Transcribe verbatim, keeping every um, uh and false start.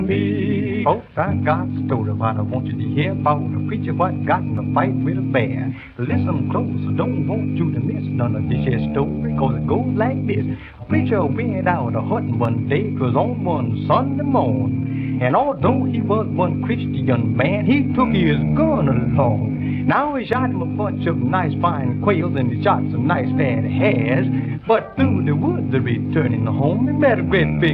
Me. Folks, I got a story what I want you to hear about a preacher what got in a fight with a bear. Listen close, I don't want you to miss none of this here story, cause it goes like this. A preacher went out a hunting one day, 'twas on one Sunday morn. And although he was one Christian man, he took his gun along. Now he shot him a bunch of nice fine quails and he shot some nice fat hares. But through the woods returning home, he met a great big